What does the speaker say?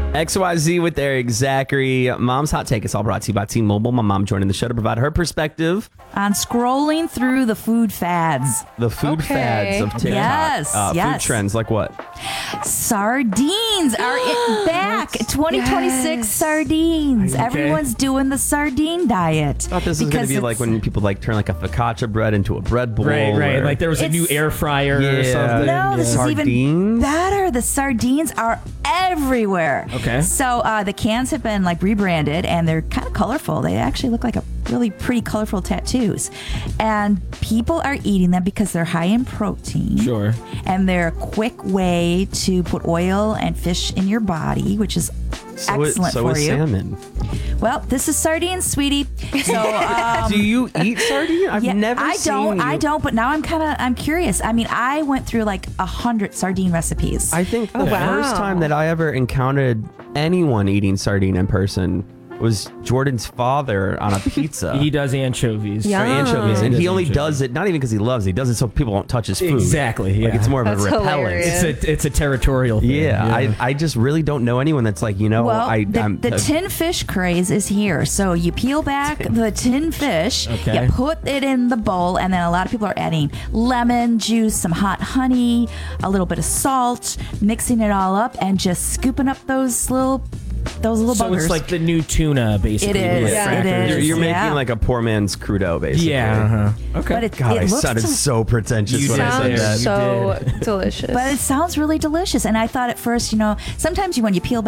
XYZ with Eric Zachary. Mom's Hot Take. It's all brought to you by T-Mobile. My mom joining the show to provide her perspective on scrolling through the food fads. The food fads of TikTok. Yes, yes. Food trends like what? Sardines are back. 2026 sardines. Okay. Everyone's doing the sardine diet. I thought this was going to be like when people like turn like a focaccia bread into a bread bowl. Right. Like there was a new air fryer or something. No, this is even Sardines? better. The sardines are everywhere. Okay. So the cans have been like rebranded and they're kind of colorful. They actually look like a really pretty colorful tattoos. And people are eating them because they're high in protein. Sure. And they're a quick way to put oil and fish in your body, which is excellent so for is you. salmon. Well, this is sardines, sweetie. So Do you eat sardine? I've never seen you. I don't, but now I'm curious. I mean, I went through like 100 sardine recipes. I think the first time that I ever encountered anyone eating sardine in person was Jordan's father on a pizza. He does anchovies. Or anchovies, and he only anchovies. does it not even because he loves it. He does it so people won't touch his food. Exactly. Yeah. Like it's more of That's a repellent. hilarious. It's a territorial thing. Yeah, I just really don't know anyone that's like, Well, I'm the tin fish craze is here. So you peel back the tin fish, Okay. you put it in the bowl, and then a lot of people are adding lemon juice, some hot honey, a little bit of salt, mixing it all up, and just scooping up those little So buggers. it's like the new tuna, basically. It is. with Yeah. crackers. It is. You're Yeah. making like a poor man's crudo, basically. Yeah. Okay. But God, I it looks sounded so pretentious You when I said Sounds that. You so delicious. But it sounds really delicious. And I thought at first, sometimes when you peel back